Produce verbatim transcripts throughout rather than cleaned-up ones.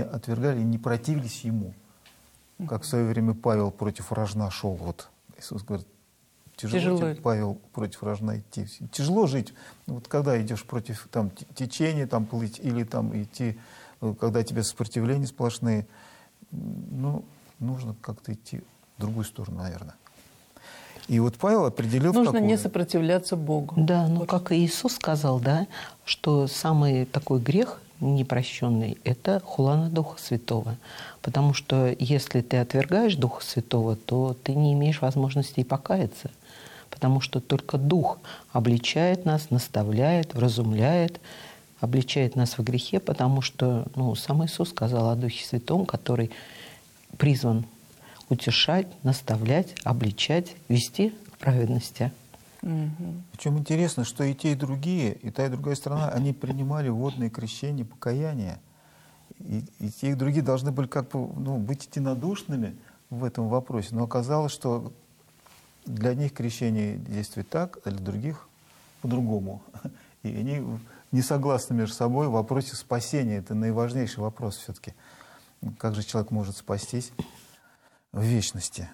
отвергали, не противились ему. Как в свое время Павел против рожна шел. Вот Иисус говорит, тяжело, тяжело. тебе, Павел, против рожна идти. Тяжело жить. Вот когда идешь против там, течения, там, плыть, или там, идти, когда тебе сопротивления сплошные, ну, нужно как-то идти в другую сторону, наверное. И вот Павел определил... Нужно какую... не сопротивляться Богу. Да, ну как и Иисус сказал, да, что самый такой грех непрощенный – это хула на Духа Святого. Потому что если ты отвергаешь Духа Святого, то ты не имеешь возможности и покаяться. Потому что только Дух обличает нас, наставляет, вразумляет, обличает нас в грехе, потому что ну, сам Иисус сказал о Духе Святом, который призван утешать, наставлять, обличать, вести к праведности. Угу. Причем интересно, что и те, и другие, и та, и другая страна, они принимали водные крещения, покаяние. И, и те, и другие должны были как бы ну, быть единодушными в этом вопросе. Но оказалось, что для них крещение действует так, а для других по-другому. И они не согласны между собой в вопросе спасения. Это наиважнейший вопрос все-таки. Как же человек может спастись в вечности?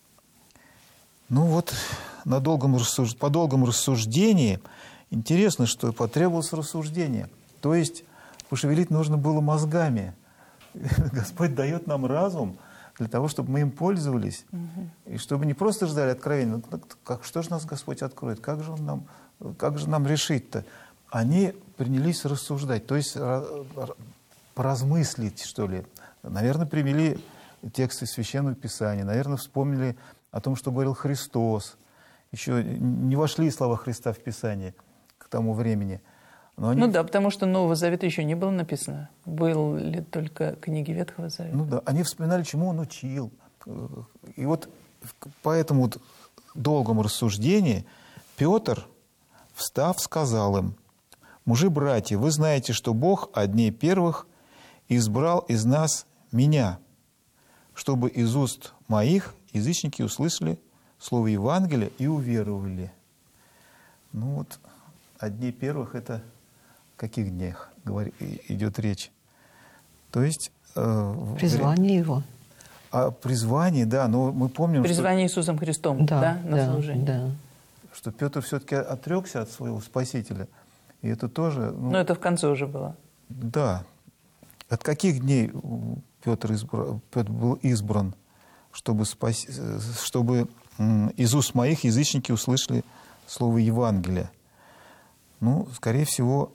Ну вот, на долгом рассуж... по долгому рассуждении интересно, что потребовалось рассуждение. То есть пошевелить нужно было мозгами. Господь дает нам разум для того, чтобы мы им пользовались. Угу. И чтобы не просто ждали откровения. Ну, как, что же нас Господь откроет? Как же Он нам, как же нам решить-то? Они принялись рассуждать, то есть поразмыслить, что ли. Наверное, привели тексты Священного Писания, наверное, вспомнили о том, что говорил Христос. Еще не вошли слова Христа в Писание к тому времени. Но они... Ну да, потому что Нового Завета еще не было написано. Были только книги Ветхого Завета. Ну да, они вспоминали, чему Он учил. И вот по этому вот долгому рассуждению Петр, встав, сказал им: «Мужи-братья, вы знаете, что Бог от дней первых избрал из нас меня, чтобы из уст моих язычники услышали слово Евангелия и уверовали». Ну вот, о дней первых это о каких днях говорит, идет речь? То есть... Э, призвание его. О призвании, да, но мы помним, призвание что... Иисусом Христом, да, да, на да, служение. Да. Что Петр все-таки отрекся от своего Спасителя. И это тоже... Ну, но это в конце уже было. Да. От каких дней Петр, избра... Петр был избран, чтобы, спас... чтобы из уст моих язычники услышали слово Евангелия? Ну, скорее всего,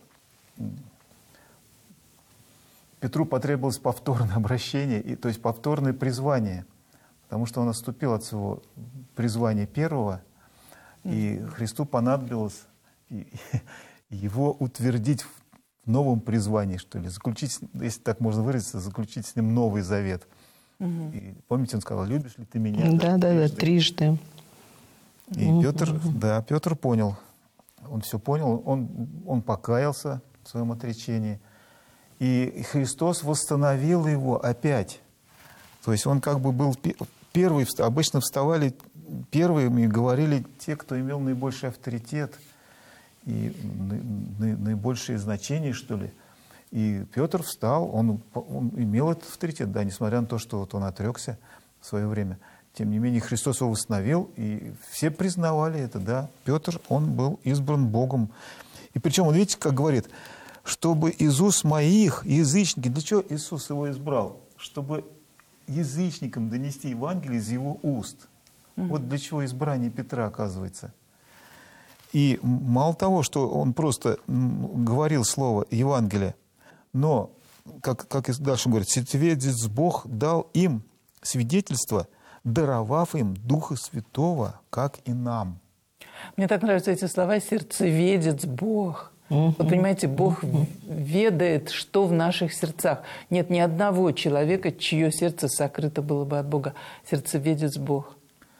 Петру потребовалось повторное обращение, и, то есть повторное призвание, потому что он отступил от своего призвания первого, и Христу понадобилось его утвердить в новом призвании, что ли, заключить, если так можно выразиться, заключить с ним новый завет. Угу. И, помните, он сказал: «Любишь ли ты меня?» Да, да, да, трижды. И угу. Петр, да, Петр понял, он все понял, он, он покаялся в своем отречении, и Христос восстановил его опять. То есть он как бы был первый, обычно вставали первыми, говорили те, кто имел наибольший авторитет и наибольшее значение, что ли. И Петр встал, он, он имел этот авторитет, да, несмотря на то, что вот он отрекся в свое время. Тем не менее, Христос его восстановил, и все признавали это, да. Петр, он был избран Богом. И причем, он, видите, как говорит, чтобы из уст моих язычники... Для чего Иисус его избрал? Чтобы язычникам донести Евангелие из его уст. Mm-hmm. Вот для чего избрание Петра, оказывается. И мало того, что он просто говорил слово Евангелие, но, как, как дальше он говорит, свидетелец Бог дал им свидетельство, даровав им Духа Святого, как и нам. Мне так нравятся эти слова: сердцеведец Бог. Вот понимаете, Бог ведает, что в наших сердцах. Нет ни одного человека, чье сердце сокрыто было бы от Бога. Сердцеведец Бог.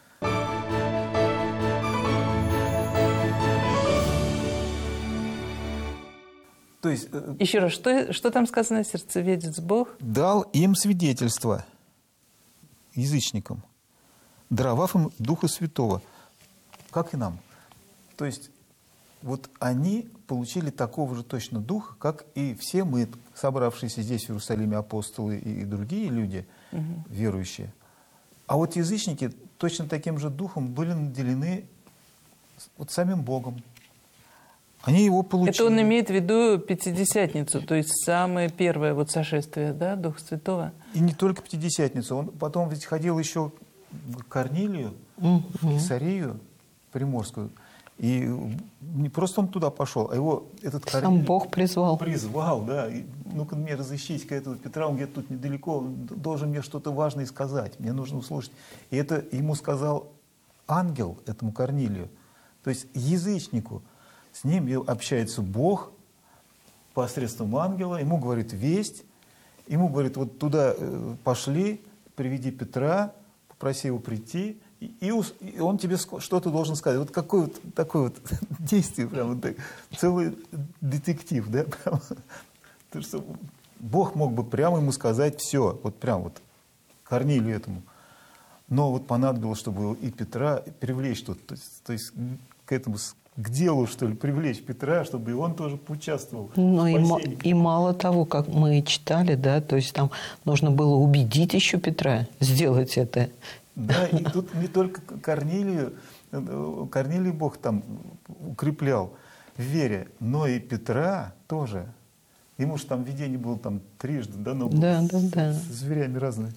То есть, еще раз, что, что там сказано? Сердцеведец Бог? Дал им свидетельство, язычникам, даровав им Духа Святого, как и нам. То есть вот они получили такого же точно духа, как и все мы, собравшиеся здесь в Иерусалиме апостолы и, и другие люди, угу. верующие. А вот язычники точно таким же духом были наделены вот самим Богом. Они его получили. Это он имеет в виду Пятидесятницу, то есть самое первое вот сошествие, да, Духа Святого? И не только Пятидесятницу. Он потом ведь ходил еще к Корнилию, угу. в Кесарию Приморскую. И не просто он туда пошел, а его этот Корнилий... Сам Бог призвал. Призвал, да. Ну-ка мне разыщите этого Петра, он где-то тут недалеко, он должен мне что-то важное сказать, мне нужно услышать. И это ему сказал ангел, этому Корнилию, то есть язычнику. С ним общается Бог посредством ангела, ему говорит весть, ему говорит, вот туда пошли, приведи Петра, попроси его прийти, и, и он тебе что-то должен сказать. Вот какое вот такое вот действие, прям вот так, целый детектив, да, прям, то, что Бог мог бы прямо ему сказать все, вот прям вот Корнилию этому. Но вот понадобилось, чтобы и Петра привлечь тут, то есть, то есть к этому, к делу, что ли, привлечь Петра, чтобы и он тоже поучаствовал. Ну и, и мало того, как мы читали, да, то есть там нужно было убедить еще Петра сделать это. Да, и тут не только Корнилию, Корнилий Бог там укреплял в вере, но и Петра тоже. Ему же там видение было там трижды, да, но да, да, да. с зверями разные.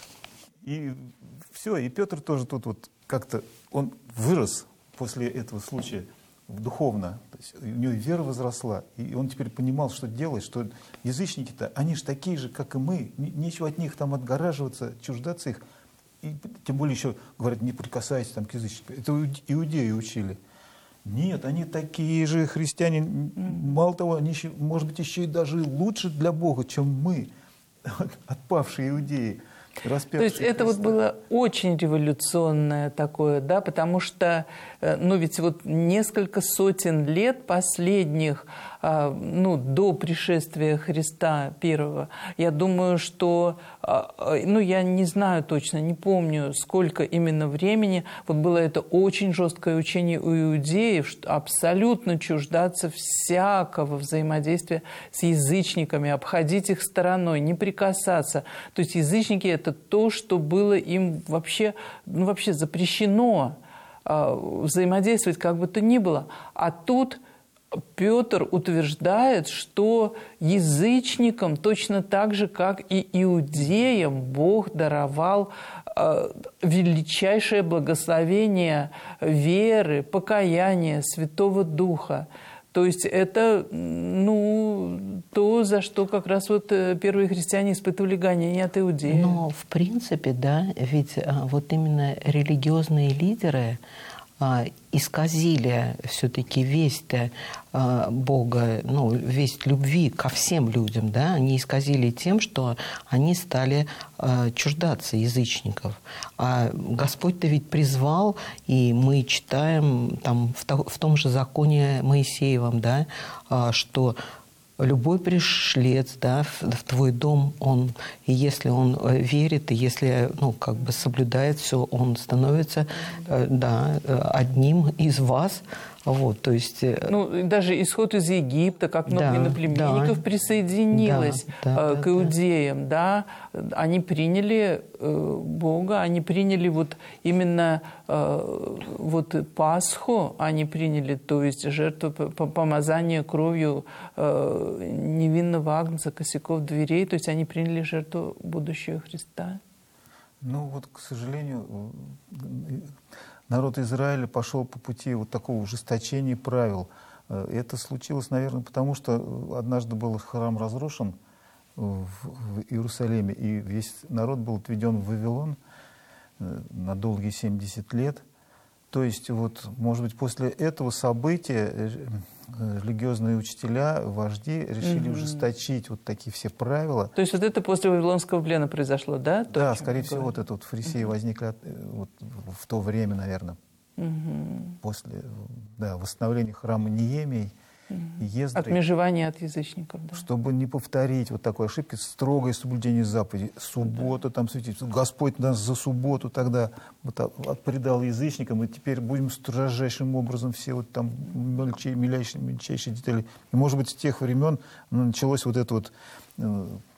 И все, и Петр тоже тут вот как-то, он вырос после этого случая духовно, то есть у него вера возросла, и он теперь понимал, что делать, что язычники-то, они же такие же, как и мы, нечего от них там отгораживаться, чуждаться их. И тем более еще говорят, не прикасайтесь там к язычникам. Это иудеи учили. Нет, они такие же христиане. Мало того, они еще, может быть, еще и даже лучше для Бога, чем мы, отпавшие иудеи. То есть это вот было очень революционное такое, да, потому что, ну ведь вот несколько сотен лет последних, ну, до пришествия Христа первого, я думаю, что, ну, я не знаю точно, не помню, сколько именно времени, вот было это очень жесткое учение у иудеев, что абсолютно чуждаться всякого взаимодействия с язычниками, обходить их стороной, не прикасаться. То есть язычники — это то, что было им вообще, ну, вообще запрещено э, взаимодействовать как бы то ни было. А тут Петр утверждает, что язычникам точно так же, как и иудеям, Бог даровал э, величайшее благословение веры, покаяния, Святого Духа. То есть это, ну, то, за что как раз вот первые христиане испытывали гонения от иудеев. Но, в принципе, да, ведь вот именно религиозные лидеры исказили все-таки весть Бога, ну, весть любви ко всем людям, да, они исказили тем, что они стали чуждаться язычников. А Господь-то ведь призвал, и мы читаем там в том же законе Моисеевом, да, что любой пришлец, да, в твой дом, он, и если он верит, и если, ну, как бы соблюдает все, он становится, да, да, одним из вас. Вот, то есть... Ну, даже исход из Египта, как много да, иноплеменников да, присоединилось да, да, к иудеям, да, они приняли Бога, они приняли вот именно вот Пасху, они приняли, то есть жертву помазания кровью невинного агнца, косяков дверей, то есть они приняли жертву будущего Христа. Ну вот, к сожалению, народ Израиля пошел по пути вот такого ужесточения правил. Это случилось, наверное, потому что однажды был храм разрушен в Иерусалиме, и весь народ был отведен в Вавилон на долгие семьдесят лет. То есть, вот, может быть, после этого события религиозные учителя, вожди решили mm-hmm. ужесточить вот такие все правила. То есть вот это после Вавилонского плена произошло, да? То, да, скорее всего, вот это вот фарисеи mm-hmm. возникли вот, в то время, наверное, mm-hmm. после, да, восстановления храма Неемии. Ездры. Отмежевание от язычников. Да. Чтобы не повторить вот такой ошибки, строгое соблюдение заповедей. Суббота там светить. Господь нас за субботу тогда вот, предал язычникам, и теперь будем строжайшим образом все вот там мельчайшие, мельчайшие детали. И, может быть, с тех времен началось вот это вот